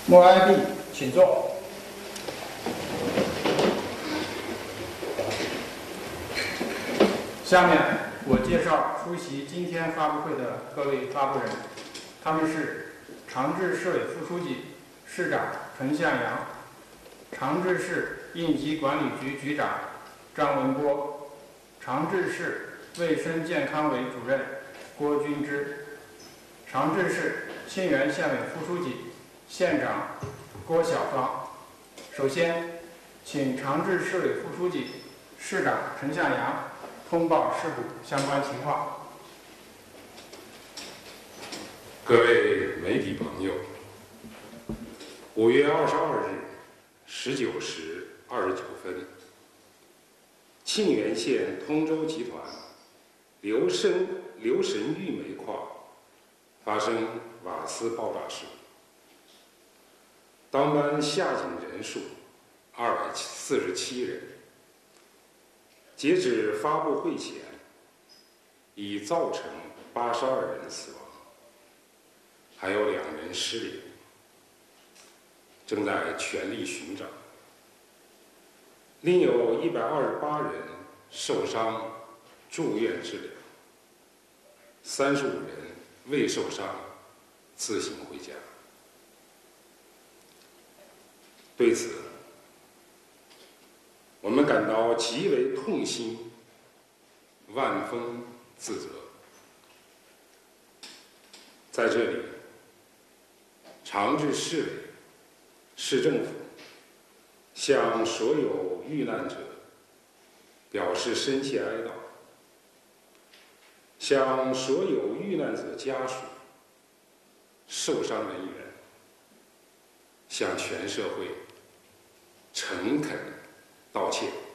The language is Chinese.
默哀毕，请坐。下面我介绍出席今天发布会的各位发布人，他们是长治市委副书记、市长陈向阳，长治市应急管理局局长张文波，长治市卫生健康委主任郭军之，长治市沁源县委副书记、县长郭晓芳。首先，请长治市委副书记、市长陈向阳通报事故相关情况。 各位媒体朋友，5月22日19时29分，沁源县通州集团留神玉煤矿发生瓦斯爆炸事故，当班下井人数247人。截止发布会前，已造成82人死亡，还有2人失联，正在全力寻找。另有128人受伤住院治疗，35人未受伤自行回家。对此，我们感到极为痛心，万分自责。在这里，长治市委、市政府向所有遇难者表示深切哀悼，向所有遇难者家属、受伤人员，向全社会诚恳道歉。